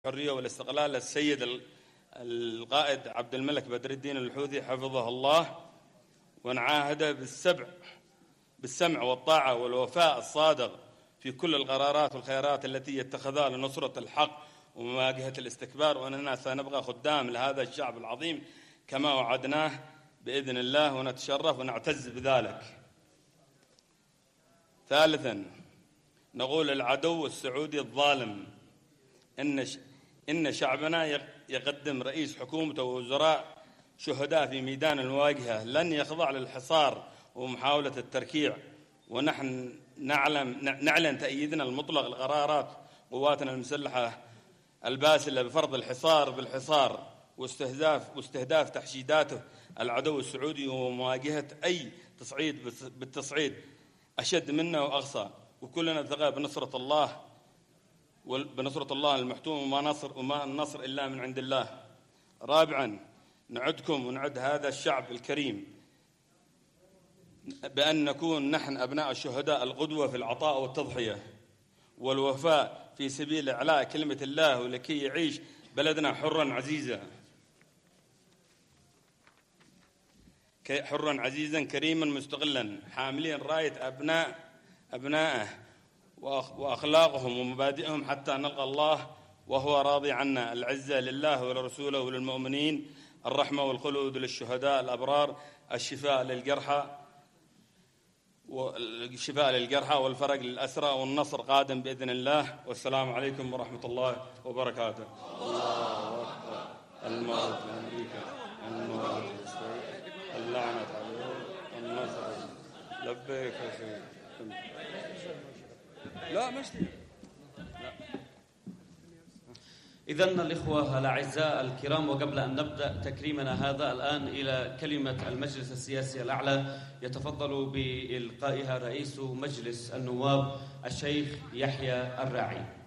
الحرية والاستقلال السيد القائد عبد الملك بدر الدين الحوثي حفظه الله، ونعاهده بالسمع والطاعة والوفاء الصادق في كل القرارات والخيارات التي يتخذها لنصرة الحق ومواجهة الاستكبار، وأننا سنبقى خدام لهذا الشعب العظيم كما وعدناه بإذن الله، ونتشرف ونعتز بذلك. ثالثا، نقول العدو السعودي الظالم إن شعبنا يقدم رئيس حكومته ووزراء شهداء في ميدان المواجهة لن يخضع للحصار ومحاولة التركيع، ونحن نعلن تأييدنا المطلق لقرارات قواتنا المسلحة الباسلة بفرض الحصار بالحصار واستهداف تحشيداته العدو السعودي ومواجهة أي تصعيد بالتصعيد أشد منه وأقصى، وكلنا ثقة بنصرة الله المحتوم، وما النصر إلا من عند الله. رابعا، نعدكم ونعد هذا الشعب الكريم بأن نكون نحن أبناء الشهداء القدوة في العطاء والتضحية والوفاء في سبيل إعلاء كلمة الله ولكي يعيش بلدنا حرا عزيزا كريما مستقلا، حاملين راية أبنائه وأخلاقهم ومبادئهم حتى نلقى الله وهو راضي عنا. العزة لله ولرسوله وللمؤمنين، الرحمة والخلود للشهداء الأبرار، الشفاء للجرحى والفرج للأسرى، والنصر قادم بإذن الله. والسلام عليكم ورحمة الله وبركاته. الله أكبر. الموت لأمريكا، الموت لإسرائيل، اللعنة عليهم، النصر. لبيك يا سيدي. لا مش إذن الإخوة الأعزاء الكرام، وقبل أن نبدأ تكريمنا هذا الآن إلى كلمة المجلس السياسي الأعلى، يتفضل بإلقائها رئيس مجلس النواب الشيخ يحيى الراعي.